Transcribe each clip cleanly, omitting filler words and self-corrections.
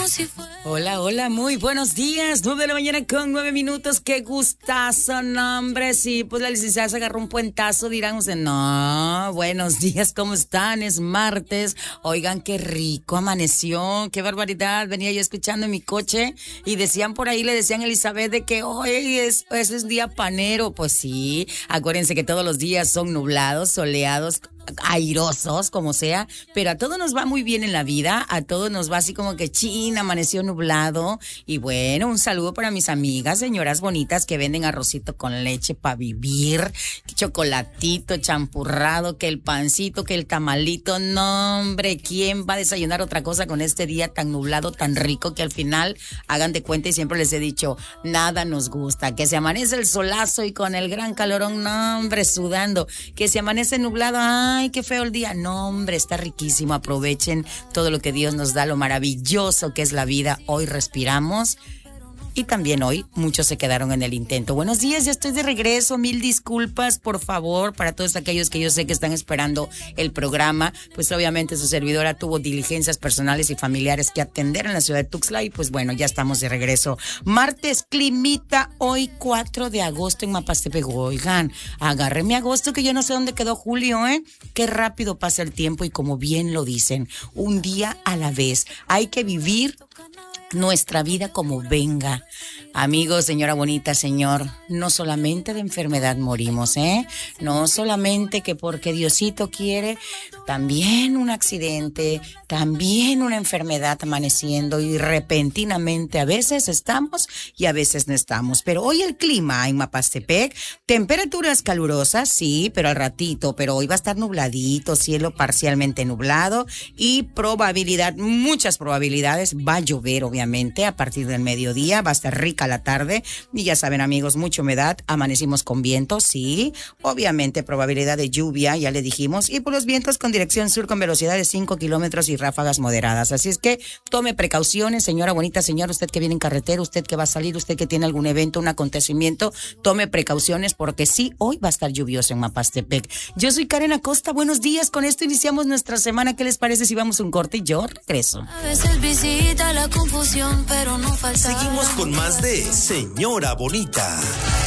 Hola, hola, muy buenos días. 9 de la mañana con 9 minutos. Qué gustazo, no, hombre. Sí, pues la licenciada se agarró un puentazo. Dirán ustedes, no, buenos días, ¿cómo están? Es martes. Oigan, qué rico amaneció. Qué barbaridad. Venía yo escuchando en mi coche y decían por ahí, le decían a Elizabeth de que hoy es día panero. Pues sí, acuérdense que todos los días son nublados, soleados, airosos, como sea, pero a todos nos va muy bien en la vida, a todos nos va así como que chin, amaneció nublado. Y bueno, un saludo para mis amigas, señoras bonitas que venden arrocito con leche para vivir, chocolatito, champurrado, que el pancito, que el tamalito. No, hombre, ¿quién va a desayunar otra cosa con este día tan nublado, tan rico, que al final, hagan de cuenta, y siempre les he dicho, nada nos gusta, que se amanece el solazo y con el gran calorón, no, hombre, sudando, que se amanece nublado, ay, qué feo el día. No, hombre, está riquísimo. Aprovechen todo lo que Dios nos da, lo maravilloso que es la vida. Hoy respiramos. Y también hoy muchos se quedaron en el intento. Buenos días, ya estoy de regreso. Mil disculpas, por favor, para todos aquellos que yo sé que están esperando el programa. Pues obviamente su servidora tuvo diligencias personales y familiares que atender en la ciudad de Tuxtla. Y pues bueno, ya estamos de regreso. Martes, climita, hoy 4 de agosto en Mapastepec. Oigan, agárreme agosto, que yo no sé dónde quedó julio, ¿eh? Qué rápido pasa el tiempo y como bien lo dicen, un día a la vez. Hay que vivir nuestra vida como venga. Amigos, señora bonita, señor, no solamente de enfermedad morimos, no solamente que porque Diosito quiere, también un accidente, también una enfermedad amaneciendo y repentinamente a veces estamos y a veces no estamos. Pero hoy el clima en Mapastepec, temperaturas calurosas, sí, pero al ratito, pero hoy va a estar nubladito, cielo parcialmente nublado y probabilidad, muchas probabilidades, va a llover obviamente a partir del mediodía, va a estar rica la tarde y ya saben, amigos, mucha humedad, amanecimos con viento, sí, obviamente probabilidad de lluvia, ya le dijimos, y por los vientos con dirección sur con velocidad de 5 kilómetros y ráfagas moderadas. Así es que tome precauciones, señora bonita, señor, usted que viene en carretera, usted que va a salir, usted que tiene algún evento, un acontecimiento, tome precauciones porque sí, hoy va a estar lluvioso en Mapastepec. Yo soy Karen Acosta, buenos días, con esto iniciamos nuestra semana. ¿Qué les parece si vamos a un corte y yo regreso? A veces visita la confusión, pero no falta. Seguimos con más de Señora Bonita.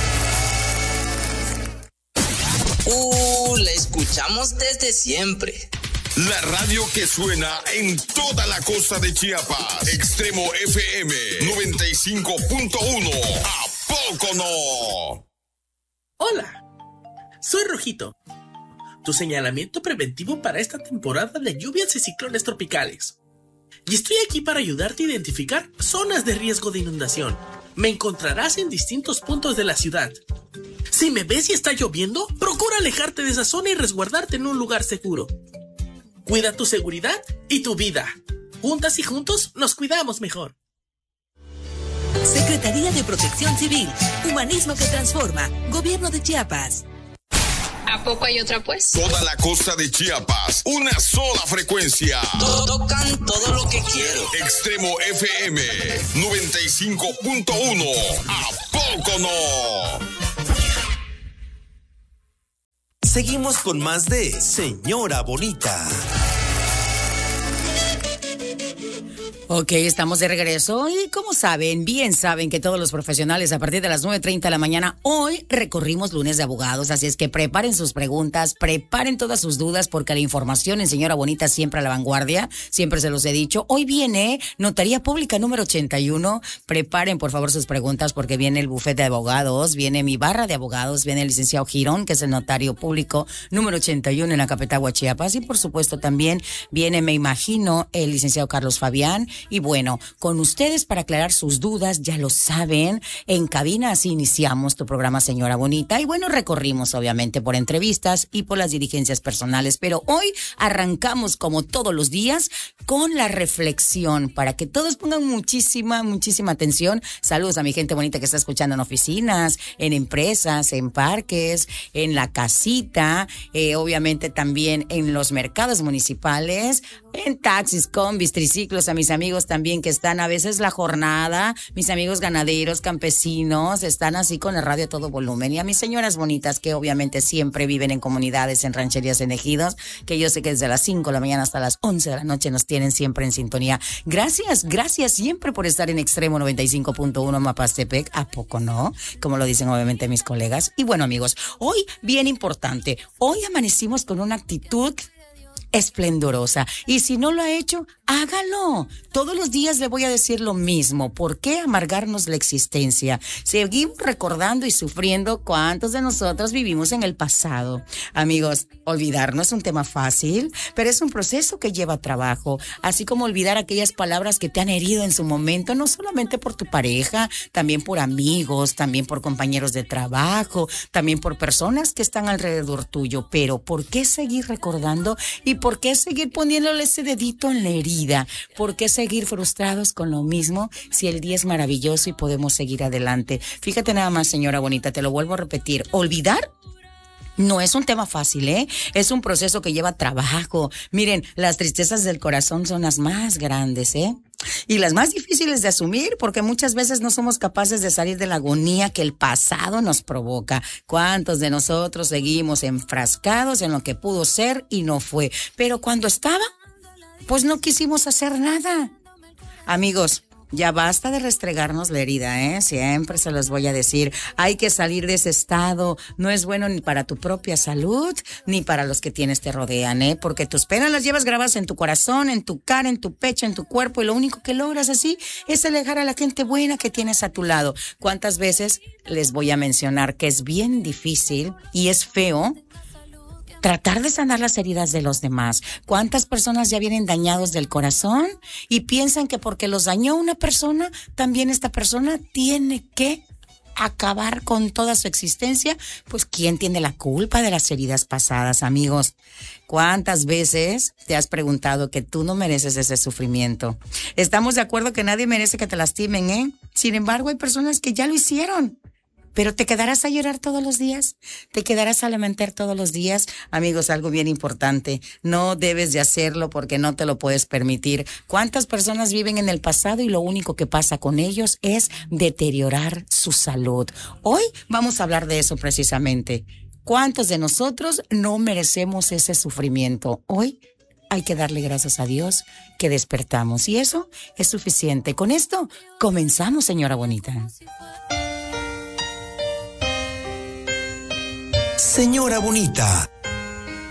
La escuchamos desde siempre. La radio que suena en toda la costa de Chiapas. Extremo FM 95.1. ¿A poco no? Hola, soy Rojito, tu señalamiento preventivo para esta temporada de lluvias y ciclones tropicales. Y estoy aquí para ayudarte a identificar zonas de riesgo de inundación. Me encontrarás en distintos puntos de la ciudad. Si me ves y está lloviendo, procura alejarte de esa zona y resguardarte en un lugar seguro. Cuida tu seguridad y tu vida. Juntas y juntos nos cuidamos mejor. Secretaría de Protección Civil, Humanismo que Transforma, Gobierno de Chiapas. ¿A poco hay otra, pues? Toda la costa de Chiapas, una sola frecuencia. Tocan todo lo que quiero. Extremo FM 95.1. ¿A poco no? Seguimos con más de Señora Bonita. Ok, estamos de regreso y como saben, bien saben que todos los profesionales a partir de las 9:30 de la mañana, hoy recorrimos lunes de abogados, así es que preparen sus preguntas, preparen todas sus dudas porque la información en Señora Bonita siempre a la vanguardia, siempre se los he dicho. Hoy viene Notaría Pública número 81, preparen por favor sus preguntas porque viene el bufete de abogados, viene mi barra de abogados, viene el licenciado Girón, que es el notario público número 81 en Acapetagua, Chiapas, y por supuesto también viene, me imagino, el licenciado Carlos Fabián. Y bueno, con ustedes para aclarar sus dudas, ya lo saben, en cabina así iniciamos tu programa, Señora Bonita. Y bueno, recorrimos obviamente por entrevistas y por las diligencias personales, pero hoy arrancamos como todos los días con la reflexión para que todos pongan muchísima atención. Saludos a mi gente bonita que está escuchando en oficinas, en empresas, en parques, en la casita, obviamente también en los mercados municipales, en taxis, combis, triciclos, a mis amigos amigos también que están a veces la jornada, mis amigos ganaderos, campesinos, están así con el radio a todo volumen. Y a mis señoras bonitas que obviamente siempre viven en comunidades, en rancherías, en ejidos, que yo sé que desde las 5 de la mañana hasta las 11 de la noche nos tienen siempre en sintonía. Gracias siempre por estar en Extremo 95.1 Mapastepec. ¿A poco no? Como lo dicen obviamente mis colegas. Y bueno, amigos, hoy bien importante, hoy amanecimos con una actitud esplendorosa. Y si no lo ha hecho, hágalo. Todos los días le voy a decir lo mismo. ¿Por qué amargarnos la existencia? Seguimos recordando y sufriendo. ¿Cuántos de nosotros vivimos en el pasado? Amigos, olvidar no es un tema fácil, pero es un proceso que lleva trabajo. Así como olvidar aquellas palabras que te han herido en su momento, no solamente por tu pareja, también por amigos, también por compañeros de trabajo, también por personas que están alrededor tuyo. Pero ¿por qué seguir recordando y por qué seguir poniéndole ese dedito en la herida? ¿Por qué seguir frustrados con lo mismo si el día es maravilloso y podemos seguir adelante? Fíjate nada más, señora bonita, te lo vuelvo a repetir. Olvidar no es un tema fácil, ¿eh? Es un proceso que lleva trabajo. Miren, las tristezas del corazón son las más grandes, ¿eh? Y las más difíciles de asumir, porque muchas veces no somos capaces de salir de la agonía que el pasado nos provoca. ¿Cuántos de nosotros seguimos enfrascados en lo que pudo ser y no fue? Pero cuando estaba, pues no quisimos hacer nada. Amigos, ya basta de restregarnos la herida, ¿eh? Siempre se los voy a decir. Hay que salir de ese estado. No es bueno ni para tu propia salud, ni para los que tienes te rodean, ¿eh? Porque tus penas las llevas grabadas en tu corazón, en tu cara, en tu pecho, en tu cuerpo, y lo único que logras así es alejar a la gente buena que tienes a tu lado. ¿Cuántas veces les voy a mencionar que es bien difícil y es feo tratar de sanar las heridas de los demás? ¿Cuántas personas ya vienen dañados del corazón y piensan que porque los dañó una persona, también esta persona tiene que acabar con toda su existencia? Pues ¿quién tiene la culpa de las heridas pasadas, amigos? ¿Cuántas veces te has preguntado que tú no mereces ese sufrimiento? Estamos de acuerdo que nadie merece que te lastimen, ¿eh? Sin embargo, hay personas que ya lo hicieron. ¿Pero te quedarás a llorar todos los días? ¿Te quedarás a lamentar todos los días? Amigos, algo bien importante. No debes de hacerlo porque no te lo puedes permitir. ¿Cuántas personas viven en el pasado y lo único que pasa con ellos es deteriorar su salud? Hoy vamos a hablar de eso precisamente. ¿Cuántos de nosotros no merecemos ese sufrimiento? Hoy hay que darle gracias a Dios que despertamos y eso es suficiente. Con esto comenzamos, señora bonita. Señora bonita,